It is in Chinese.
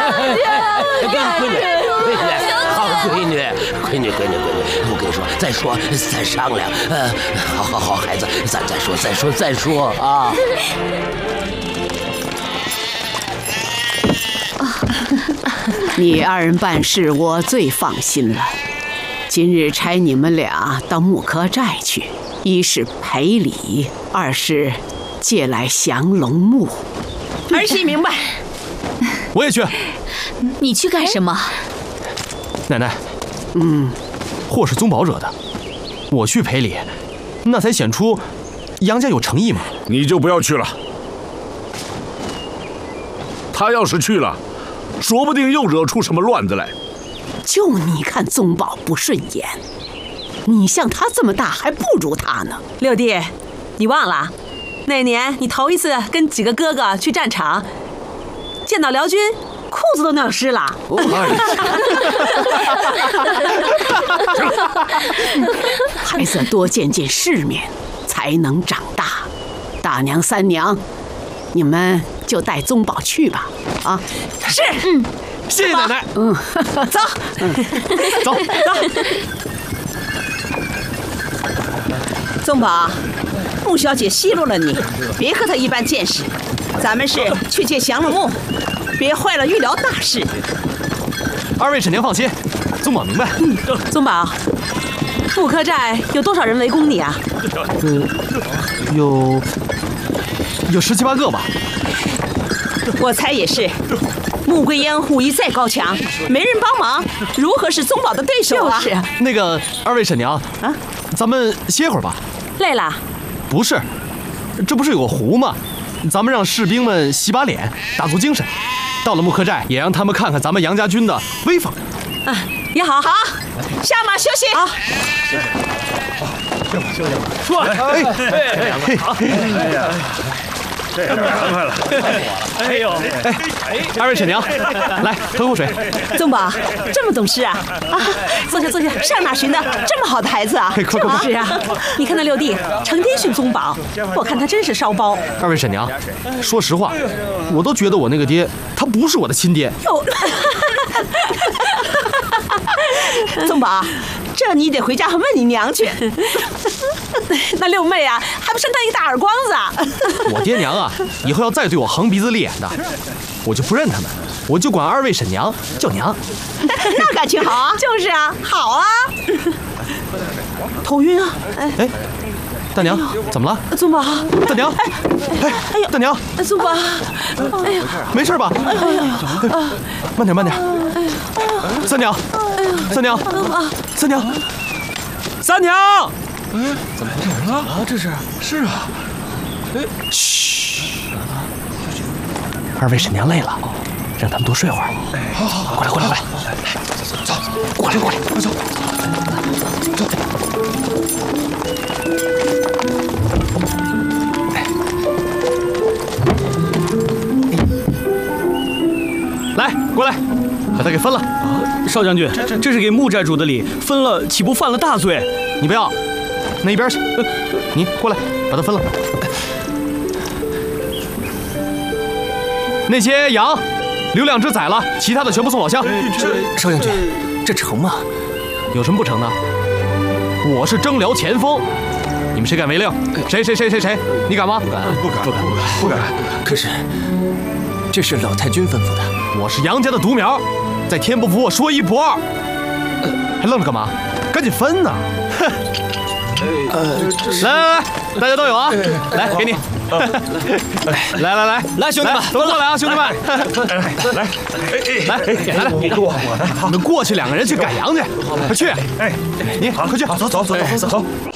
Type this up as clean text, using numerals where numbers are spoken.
闺女，我跟你说，再商量。好，孩子，咱再说啊。 你二人办事，我最放心了。今日差你们俩到木柯寨去，一是赔礼，二是借来降龙木。 儿媳明白。 我也去。 你去干什么？ 奶奶，祸是宗保惹的，我去赔礼，那才显出杨家有诚意嘛。 你就不要去了，他要是去了，说不定又惹出什么乱子来。 就你看宗保不顺眼，你像他这么大还不如他呢。 六弟，你忘了那年你头一次跟几个哥哥去战场，见到辽军裤子都尿湿了。 孩子多见见世面，才能长大。大娘、三娘，你们就带宗保去吧。啊， 是， 谢谢奶奶。 走， 走。 宗保，穆小姐奚落了你，别和她一般见识。咱们是去借降龙木，别坏了玉辽大事。 二位婶娘放心，宗保明白。 宗保，木柯寨有多少人围攻你啊？ 有17、18个吧。 我猜也是。穆桂英武艺再高强，没人帮忙，如何是宗保的对手啊？就是那个二位婶娘啊，咱们歇会儿吧。 累了？ 不是，这不是有个湖吗？咱们让士兵们洗把脸，打足精神。到了木柯寨，也让他们看看咱们杨家军的威风。 也好，好，下马休息。好， 休息吧。 说， 这个凉快了。 哎呦，二位婶娘，来喝口水。 宗保这么懂事啊！坐下，上哪寻的这么好的孩子啊？ 快！ 是啊，你看那六弟成天训宗保，我看他真是烧包。 二位婶娘，说实话，我都觉得我那个爹他不是我的亲爹。 宗保，这你得回家问你娘去。那六妹啊，还不生他一个大耳光子？ 我爹娘啊，以后要再对我横鼻子立眼的，我就不认他们，我就管二位婶娘叫娘。 那感情好啊！就是啊，好啊。头晕啊！ 哎，大娘，怎么了？ 宗保， 大娘，哎呦，大娘， 宗保，哎呀， 没事吧？慢点，三娘，三娘， 怎么了？啊，这是啊。 嘘，二位婶娘累了，让他们多睡会儿。好，过来，走，过来，快走。来，过来，把他给分了。 少将军，这是给穆寨主的礼，分了岂不犯了大罪？ 你不要，那一边去。你过来，把它分了。那些羊留2只宰了，其他的全部送老乡。 少将军，这成吗？ 有什么不成的？我是征辽前锋，你们谁敢违令？谁？你敢吗？ 不敢。可是，这是老太君吩咐的。 我是杨家的独苗，在天不服我说1不2，还愣着干嘛？赶紧分呐！哼！来，大家都有啊！来，给你。来，兄弟们，都过来啊，兄弟们！来，你们过去2个人去赶羊去，快去！你快去，走。